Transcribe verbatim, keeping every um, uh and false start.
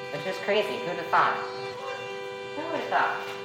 Which was crazy. Who'd have thought? Who would have thought?